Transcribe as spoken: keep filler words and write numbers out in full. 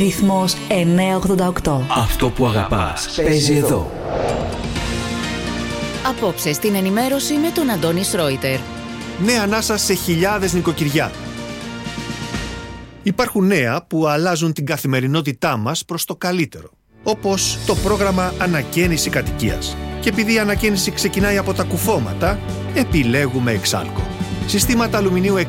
Ρυθμός εννιακόσια ογδόντα οκτώ. Αυτό που αγαπάς παίζει εδώ. Απόψε στην ενημέρωση με τον Αντώνη Σρόιτερ. Νέα ανάσα σε χιλιάδες νοικοκυριά. Υπάρχουν νέα που αλλάζουν την καθημερινότητά μας προς το καλύτερο. Όπως το πρόγραμμα Ανακαίνιση Κατοικίας. Και επειδή η ανακαίνιση ξεκινάει από τα κουφώματα, επιλέγουμε Εξάλκο. Συστήματα αλουμινίου